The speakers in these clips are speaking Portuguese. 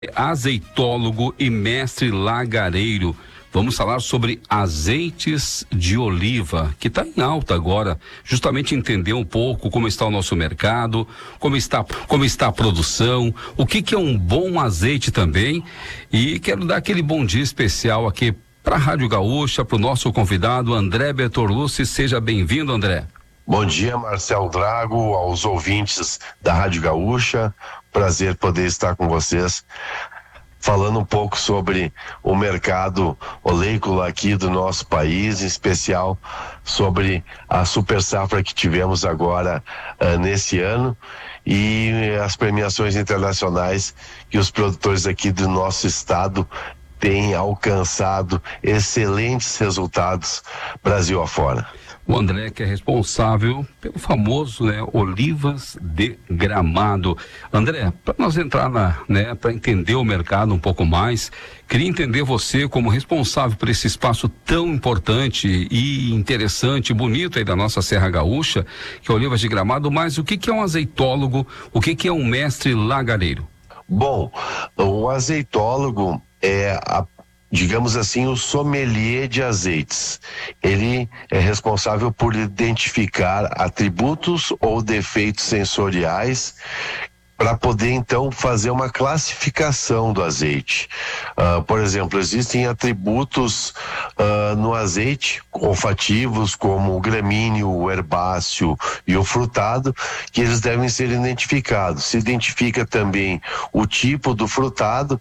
Azeitólogo e mestre lagareiro. Vamos falar sobre azeites de oliva, que está em alta agora, justamente entender um pouco como está o nosso mercado, como está a produção, o que é um bom azeite também. E quero dar aquele bom dia especial aqui para a Rádio Gaúcha, para o nosso convidado André Bertolucci. Seja bem-vindo, André. Bom dia, Marcelo Drago, aos ouvintes da Rádio Gaúcha. Prazer poder estar com vocês, falando um pouco sobre o mercado oleícola aqui do nosso país, em especial sobre a super safra que tivemos agora nesse ano e as premiações internacionais que os produtores aqui do nosso estado têm alcançado excelentes resultados Brasil afora. O André, que é responsável pelo famoso, Olivas de Gramado. André, para nós entrar para entender o mercado um pouco mais, queria entender você como responsável por esse espaço tão importante e interessante, bonito aí da nossa Serra Gaúcha, que é Olivas de Gramado, mas o que é um azeitólogo, o que é um mestre lagareiro? Bom, o azeitólogo é digamos assim, o sommelier de azeites. Ele é responsável por identificar atributos ou defeitos sensoriais para poder então fazer uma classificação do azeite. Por exemplo, existem atributos no azeite olfativos, como o gramíneo, o herbáceo e o frutado, que eles devem ser identificados. Se identifica também o tipo do frutado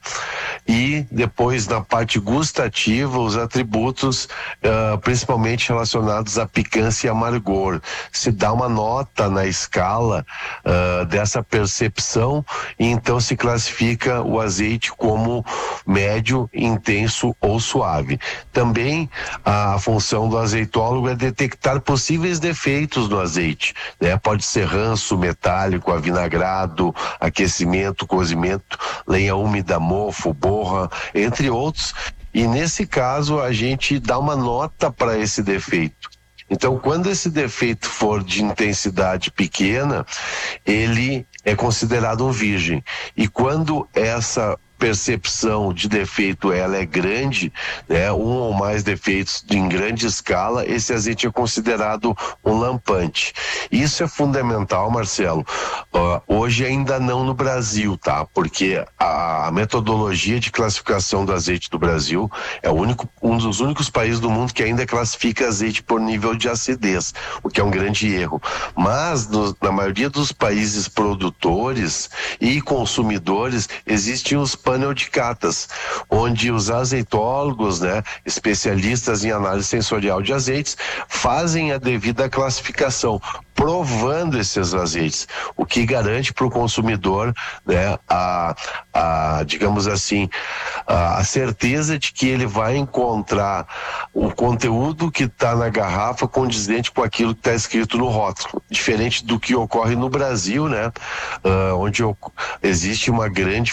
e depois na parte gustativa os atributos principalmente relacionados à picância e amargor. Se dá uma nota na escala dessa percepção e então se classifica o azeite como médio, intenso ou suave. Também a função do azeitólogo é detectar possíveis defeitos no azeite, Pode ser ranço metálico, avinagrado, aquecimento, cozimento, lenha úmida, mofo, borra, entre outros. E nesse caso a gente dá uma nota para esse defeito. Então, quando esse defeito for de intensidade pequena, ele é considerado um virgem. E quando essa percepção de defeito ela é grande, um ou mais defeitos em grande escala, esse azeite é considerado um lampante. Isso é fundamental, Marcelo. Hoje ainda não no Brasil, tá? Porque a metodologia de classificação do azeite do Brasil é um dos únicos países do mundo que ainda classifica azeite por nível de acidez, o que é um grande erro. Mas na maioria dos países produtores e consumidores existem os painel de catas, onde os azeitólogos, especialistas em análise sensorial de azeites, fazem a devida classificação, provando esses azeites, o que garante para o consumidor, digamos assim, a certeza de que ele vai encontrar o conteúdo que está na garrafa condizente com aquilo que está escrito no rótulo, diferente do que ocorre no Brasil, onde existe uma grande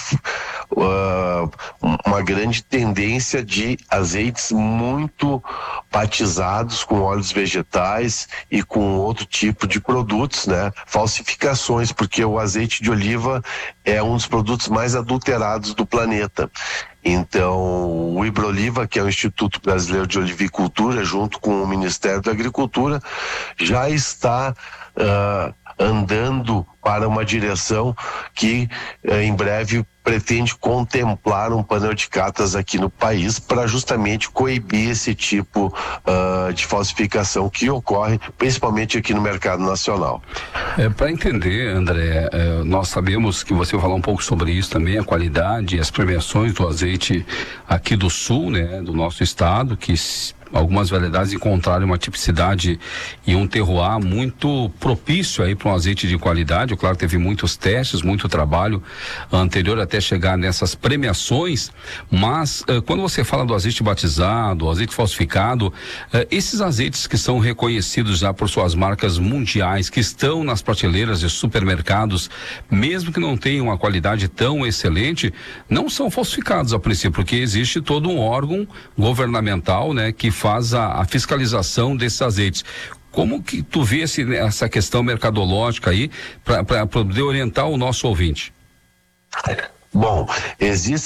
tendência de azeites muito batizados com óleos vegetais e com outro tipo de produtos, falsificações, porque o azeite de oliva é um dos produtos mais adulterados do planeta. Então, o Ibroliva, que é o Instituto Brasileiro de Olivicultura, junto com o Ministério da Agricultura, já está andando para uma direção que em breve pretende contemplar um painel de catas aqui no país para justamente coibir esse tipo de falsificação que ocorre principalmente aqui no mercado nacional. Para entender, André, nós sabemos que você vai falar um pouco sobre isso também, a qualidade e as premiações do azeite aqui do sul, do nosso estado, que algumas variedades encontraram uma tipicidade e um terroir muito propício aí para um azeite de qualidade. Claro, teve muitos testes, muito trabalho anterior até chegar nessas premiações, mas quando você fala do azeite batizado, azeite falsificado, esses azeites que são reconhecidos já por suas marcas mundiais, que estão nas prateleiras de supermercados, mesmo que não tenham uma qualidade tão excelente, não são falsificados a princípio, porque existe todo um órgão governamental, que faz a fiscalização desses azeites. Como que tu vê essa questão mercadológica aí para poder orientar o nosso ouvinte? Bom, existe